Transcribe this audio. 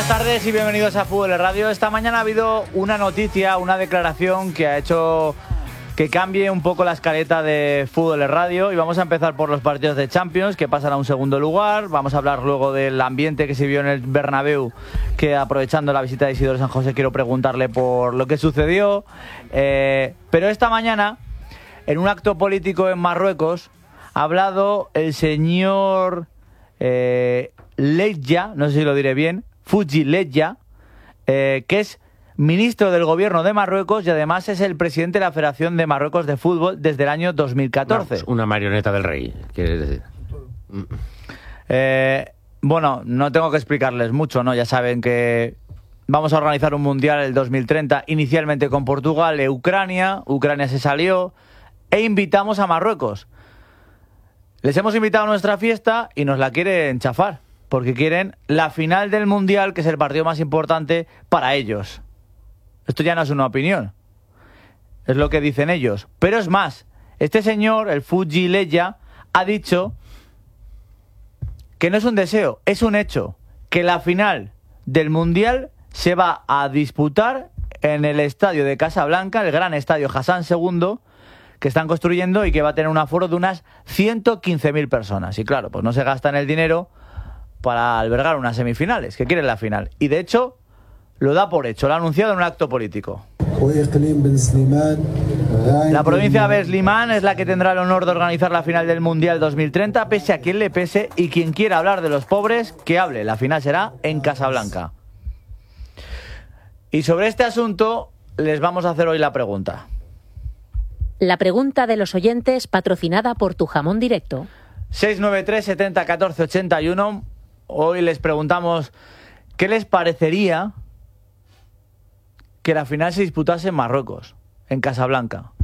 Buenas tardes y bienvenidos a Fútbol Radio. Esta mañana ha habido una noticia, una declaración que ha hecho que cambie un poco la escaleta de Fútbol Radio y vamos a empezar por los partidos de Champions que pasan a un segundo lugar. Vamos a hablar luego del ambiente que se vio en el Bernabéu, que aprovechando la visita de Isidoro San José quiero preguntarle por lo que sucedió. Pero esta mañana, en un acto político en Marruecos, ha hablado el señor Leja, no sé si lo diré bien, Fouzi Leja, que es ministro del gobierno de Marruecos y además es el presidente de la Federación de Marruecos de Fútbol desde el año 2014. Vamos, una marioneta del rey, quieres decir. Bueno, no tengo que explicarles mucho, ¿no? Ya saben que vamos a organizar un mundial el 2030, inicialmente con Portugal e Ucrania. Ucrania se salió e invitamos a Marruecos. Les hemos invitado a nuestra fiesta y nos la quieren chafar, porque quieren la final del mundial, que es el partido más importante para ellos. Esto ya no es una opinión, es lo que dicen ellos. Pero es más, este señor, el Fouzi Leja, ha dicho que no es un deseo, es un hecho, que la final del mundial se va a disputar en el estadio de Casablanca, el gran estadio Hassan II, que están construyendo y que va a tener un aforo de unas 115.000 personas. Y claro, pues no se gastan el dinero para albergar unas semifinales, que quieren la final. Y de hecho, lo da por hecho, lo ha anunciado en un acto político. La provincia de Beslimán es la que tendrá el honor de organizar la final del Mundial 2030, pese a quien le pese, y quien quiera hablar de los pobres, que hable. La final será en Casablanca. Y sobre este asunto les vamos a hacer hoy la pregunta. La pregunta de los oyentes, patrocinada por Tu Jamón Directo. 693 70 14 81. Hoy les preguntamos qué les parecería que la final se disputase en Marruecos, en Casablanca.